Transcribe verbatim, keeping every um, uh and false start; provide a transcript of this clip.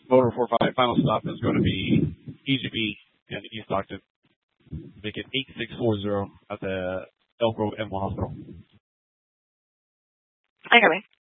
Motor four five final stop is going to be E G B and East Stockton. Make it eight six four zero at the Elk Grove Animal Hospital. I got me.